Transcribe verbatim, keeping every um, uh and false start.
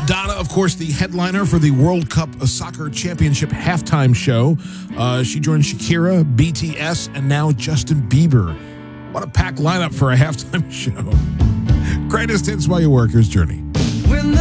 Madonna, of course, the headliner for the World Cup Soccer Championship halftime show. Uh, she joined Shakira, B T S, and now Justin Bieber. What a packed lineup for a halftime show. Greatest hits while you work. Here's Journey.